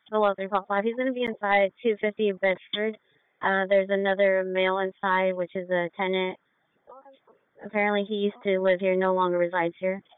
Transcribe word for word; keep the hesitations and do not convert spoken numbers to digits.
Below three point five. He's going to be inside two fifty Bedford. Uh, there's another male inside, which is a tenant. Apparently he used to live here, no longer resides here.